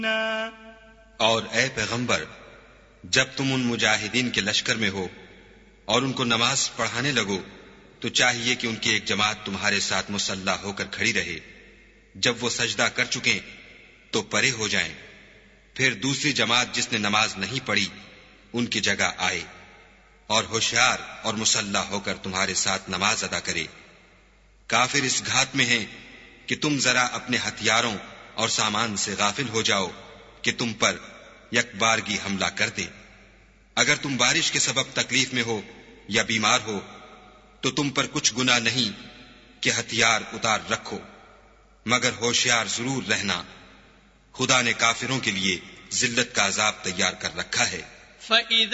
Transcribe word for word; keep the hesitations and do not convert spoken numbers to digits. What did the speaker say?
और ए पैगंबर, जब तुम उन मुजाहिदीन के लश्कर में हो और उनको नमाज पढ़ाने लगो तो चाहिए कि उनकी एक जमात तुम्हारे साथ मुसल्ला होकर खड़ी रहे। जब वो सजदा कर चुके तो परे हो जाएं, फिर दूसरी जमात जिसने नमाज नहीं पढ़ी उनकी जगह आए और होशियार और मुसल्ला होकर तुम्हारे साथ नमाज अदा करे। काफिर इस घात में हैं कि तुम जरा अपने हथियारों और सामान से गाफिल हो जाओ कि तुम पर यकबारगी हमला कर दें। अगर तुम बारिश के सबब तकलीफ में हो या बीमार हो तो तुम पर कुछ गुनाह नहीं कि हथियार उतार रखो, मगर होशियार जरूर रहना, खुदा ने काफिरों के लिए जिल्लत का अजाब तैयार कर रखा है।